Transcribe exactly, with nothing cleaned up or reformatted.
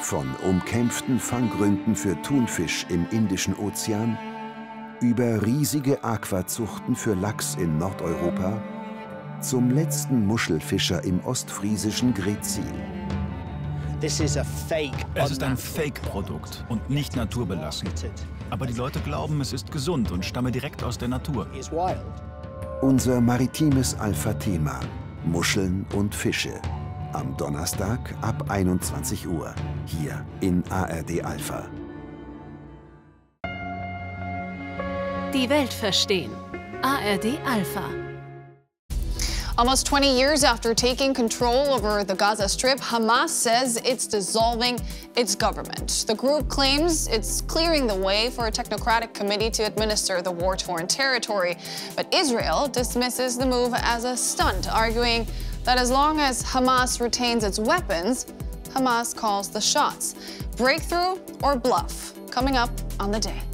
Von umkämpften Fanggründen für Thunfisch im Indischen Ozean über riesige Aquazuchten für Lachs in Nordeuropa zum letzten Muschelfischer im ostfriesischen Greetsiel. Es ist ein Fake-Produkt und nicht naturbelassen. Aber die Leute glauben, es ist gesund und stamme direkt aus der Natur. Unser maritimes Alpha-Thema: Muscheln und Fische. Am Donnerstag ab einundzwanzig Uhr, hier in A R D Alpha. Die Welt verstehen. A R D Alpha. Almost twenty years after taking control over the Gaza Strip, Hamas says it's dissolving its government. The group claims it's clearing the way for a technocratic committee to administer the war-torn territory. But Israel dismisses the move as a stunt, arguing that as long as Hamas retains its weapons, Hamas calls the shots. Breakthrough or bluff? Coming up on The Day.